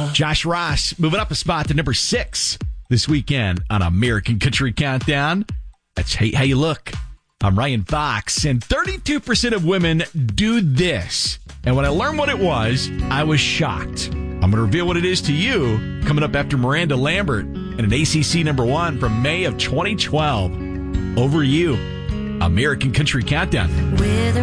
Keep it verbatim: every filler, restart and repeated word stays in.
Josh Ross moving up a spot to number six this weekend on American Country Countdown. That's Hey How You Look. I'm Ryan Fox, and thirty-two percent of women do this. And when I learned what it was, I was shocked. I'm going to reveal what it is to you coming up after Miranda Lambert and an A C C number one from May of twenty twelve. Over you, American Country Countdown.